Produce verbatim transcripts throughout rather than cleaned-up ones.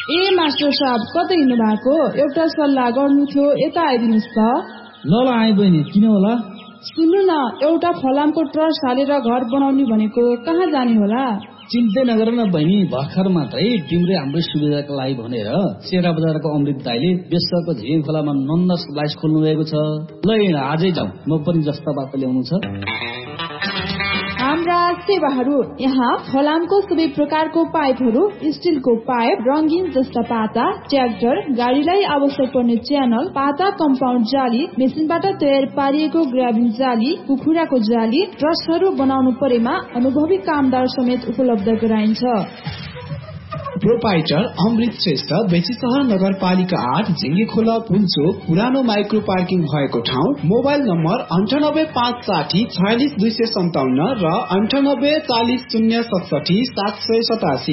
ए master साहब कतै हिँड्नु भएको? एउटा सल्लाह गर्नु थियो, यता आइदिनुहोस् त। ल ल आइ बहिनी, किन होला? सुन्नु न, एउटा फलामको ट्रस्ट हालेर घर बनाउने भनेको, कहाँ जाने होला? चिन्तै नगर न बहिनी, भर्खर मात्रै तिम्रै हाम्रै सुविधाको लागि भनेर सेरा बजारको अमृत दाइले बेसरको झिल खोलामा नन्द स्लाइस खोल्नु भएको छ। ल आजै जाउँ, म पनि जस्ता बाटो ल्याउनु छ। हाम्रा सेवाहरू यहाँ फलामको सबै प्रकारको पाइपहरू, स्टिलको पाइप, रंगीन जस्ता पाता, ट्र्याक्टर, गाडीलाई आवश्यक पर्ने च्यानल, पाता कम्पाउन्ड जाली, मेसिनबाट तयार पारिएको ग्राभिङ जाली, कुखुराको जाली, ट्रस्टहरू बनाउनु परेमा अनुभवी कामदार समेत उपलब्ध गराइन्छ। प्रोपाइटर अमृत श्रेष्ठ, बेचीसहर नगरपालिका आठ, झिंगे खोला पुन्चोक, पुरानो माइक्रो पार्किङ भएको ठाउँ। मोबाइल नम्बर अन्ठानब्बे पाँच साठी छयालिस दुई सय सन्ताउन्न र अन्ठानब्बे चालिस शून्य सतसठी सात सय सतासी।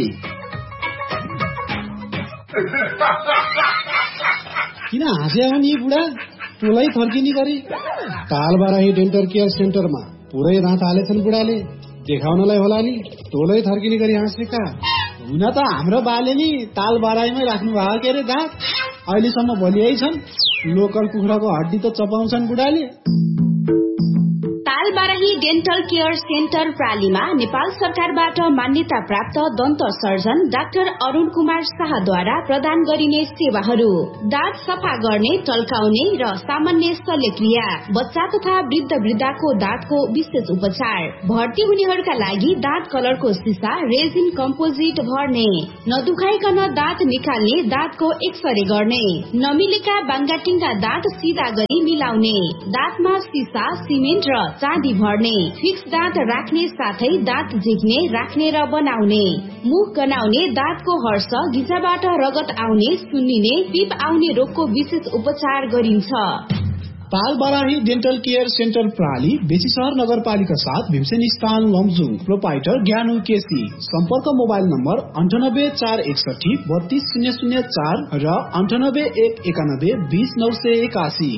किन हाँस्या नि बुढा? टोलै फर्किने गरी तालबाराही डेन्टल केयर सेन्टरमा पुरै रात हालेछन् बुढाले। देखाउनलाई होला नि, टोलै थर्किने गरी हाँसेका। हुन त हाम्रो बाले नि ताल बाराईमै राख्नु भएको के अरे दाँत, अहिलेसम्म भोलियै छन्। लोकल कुखुराको हड्डी त चपाउँछन् बुढाले। तालबाराही डेन्टल केयर सेन्टर प्रालीमा नेपाल सरकारबाट मान्यता प्राप्त दन्त सर्जन डाक्टर अरुण कुमार शाहद्वारा प्रदान गरिने सेवाहरू: दाँत सफा गर्ने, टल्काउने र सामान्य शल्यक्रिया, बच्चा तथा वृद्ध वृद्धाको दाँतको विशेष उपचार, भर्ती हुनेहरूका लागि दाँत कलरको सिसा रेजिन कम्पोजिट भर्ने, नदुखाइकन दाँत निकाल्ने, दाँतको एक्सरे गर्ने, नमिलेका बाङ्गाटिङ्गा दाँत सिधा गरी मिलाउने, दाँतमा सिसा, सिमेन्ट र चाँदी भर्ने, फिक्स दाँत राख्ने साथै दाँत झिक्ने, राख्ने र बनाउने, मुख गनाउने, दाँतको हर्ष, घिचाबाट रगत आउने, सुन्निने, पिप आउने रोगको विशेष उपचार गरिन्छ। तालबाराही डेन्टल केयर सेन्टर प्राली, बेचीसहर नगरपालिका सात, भीमसेनी स्थान लमजुङ। प्रोपाइटर ज्ञानु केसी। सम्पर्क मोबाइल नम्बर अन्ठानब्बे चार एकसठी बत्तीस शून्य शून्य चार र अन्ठानब्बे एक एकानब्बे बीस नौ सय एकासी।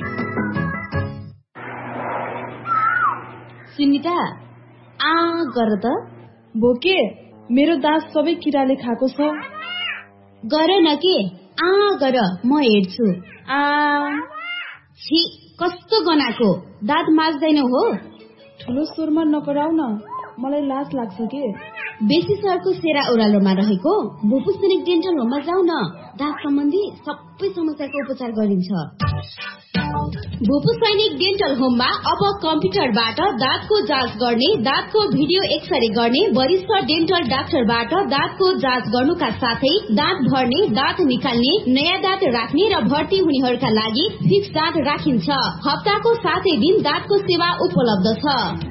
सुनिता, आ गर त। भोके, मेरो दाँत सबै किराले खाएको छ। गर न के, आ गर, म हेर्छु। आ छि, कस्तो गनाको, दाँत माझ्दैनौ हो? ठुलो स्वरमा नकराउ न, मलाई लाज लाग्छ के। बेसी सरको सेरा ओह्रालोमा रहेको भूपू सैनिक डेन्टल होममा जाऊ न, दाँत सम्बन्धी सबै समस्याको उपचार गरिन्छ। भूपू सैनिक डेन्टल होममा अब कम्प्युटरबाट दाँतको जाँच गर्ने, दाँतको भिडियो एक्सरे गर्ने, वरिष्ठ डेन्टल डाक्टरबाट दाँतको जाँच गर्नुका साथै दाँत भर्ने, दाँत निकाल्ने, नयाँ दाँत राख्ने र भर्ती हुनेहरूका लागि फिक्स दाँत राखिन्छ। हप्ताको सातै दिन दाँतको सेवा उपलब्ध छ।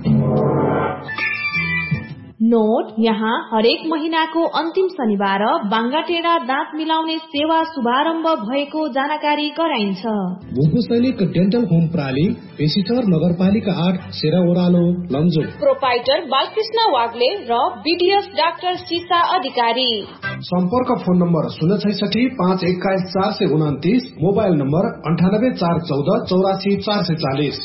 नोट, यहाँ हरेक महिनाको अन्तिम शनिबार बाङ्गाटेडा दाँत मिलाउने सेवा शुभारम्भ भएको जानकारी गराइन्छ। भूपू सैनिक डेन्टल होम प्राली, बेसीसहर नगरपालिका आठ, सेरा ओह्रालो लमजुङ। प्रोपाइटर बालकृष्ण वाग्ले र बीडीएस डाक्टर सीसा अधिकारी। सम्पर्क फोन नम्बर शून्य छैसठी पाँच एक्काइस चार सय उन्तिस, मोबाइल नम्बर अन्ठानब्बे चार चौध चौरासी चार सय चालिस।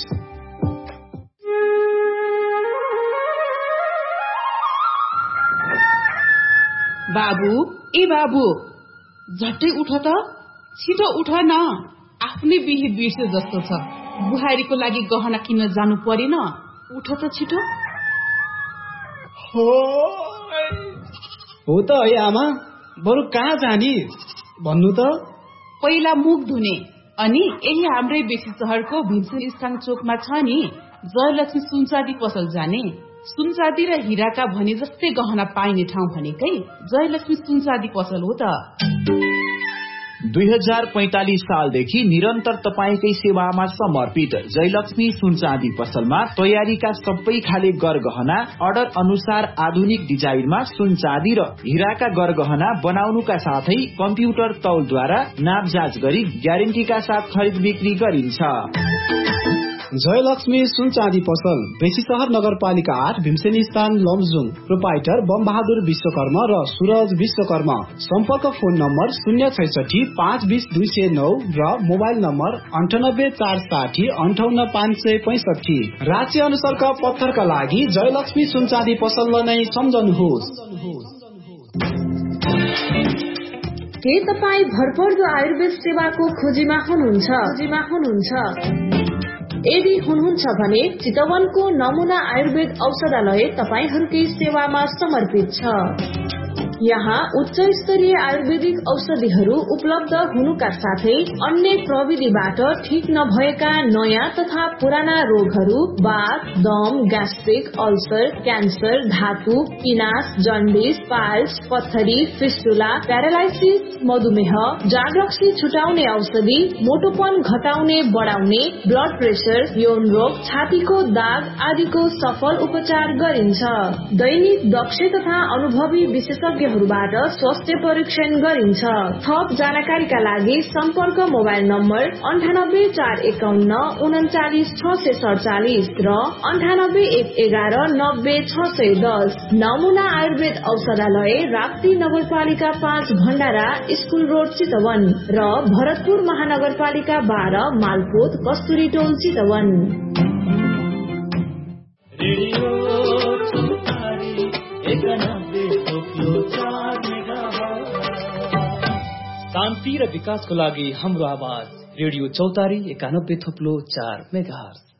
बाबु, ए बाबु, झट्टै उठ त, छिटो उठ न। आफ्नै बिहे बिर्से जस्तो छ। बुहारीको लागि गहना किन्न जानु परेन, उठ त छिटो। हो त है आमा, बरु कहाँ जाने भन्नु त? पहिला मुख धुने, अनि यही हाम्रै बेसी सहरको भीमसेन स्थान चोकमा छ नि जयलक्ष्मी सुनचाँदी पसल जाने। सुनचाँदी र हिराका भने जस्तै गहना पाइने ठाउँ भनेकै जयलक्ष्मी सुनचाँदी पसल हो त। दुई हजार पैंतालिस सालदेखि निरन्तर तपाईकै सेवामा समर्पित जयलक्ष्मी सुनचाँदी पसलमा तयारीका सबै खाले गरगहना अर्डर अनुसार आधुनिक डिजाइनमा सुनचाँदी र हिराका गरगहना बनाउनुका साथै कम्प्युटर तौलद्वारा नाप जाँच गरी ग्यारेन्टीका साथ खरिद बिक्री गरिन्छ। जयलक्ष्मी सुनचाँदी पसल, बेचीसहर नगरपालिका आठ, भीमसेनी स्थान लमजुङ। प्रोपाइटर बम बहादुर विश्वकर्मा र सूरज विश्वकर्मा। सम्पर्क फोन नम्बर शून्य छैसठी पाँच बीस दुई सय नौ र मोबाइल नम्बर अन्ठानब्बे चार साठी अन्ठाउन्न पाँच सय पैसठी। राज्य अनुसारका पत्थरका लागि जयलक्ष्मी सुनचाँदी पसललाई नै सम्झनुहोस्। के तपाईँ भरपर्दो आयुर्वेद सेवाको खोजीमा हुनुहुन्छ खोजीमा हुनुहुन्छ यदि हुनुहुन्छ भने चितवनको नमुना आयुर्वेद औषधालय तपाईहरूकै सेवामा समर्पित छ। यहाँ उच्च स्तरीय आयुर्वेदिक औषधिहरू उपलब्ध हुनुका साथै अन्य प्रविधिबाट ठीक नभएका नयाँ तथा पुराना रोगहरू बाथ, दम, ग्यास्ट्रिक, अल्सर, क्यान्सर, धातु, पिनास, जन्डिस, पाइल्स, पत्थरी, फिस्टुला, प्यारालाइसिस, मधुमेह, जागरक्सी छुटाउने औषधि, मोटोपन घटाउने बढाउने, ब्लड प्रेसर, यौन रोग, छातीको दाग आदिको सफल उपचार गरिन्छ। दैनिक दक्ष तथा अनुभवी विशेषज्ञ बाट स्वास्थ्य परीक्षण गरिन्छ। थप जानकारीका लागि सम्पर्क मोबाइल नम्बर अन्ठानब्बे चार एकाउन्न उन्चालिस छ सय सडचालिस र अन्ठानब्बे एक एघार नब्बे छ सय दस। नमुना आयुर्वेद औषधालय राप्ती नगरपालिका पाँच भण्डारा स्कूल रोड चितवन र भरतपुर महानगरपालिका बाह्र मालपोत कस्तुरी टोल चितवन। शान्ति र विकासको लागि हाम्रो आवाज रेडियो चौतारी एकानब्बे थोप्लो चार मेगाहर्ज।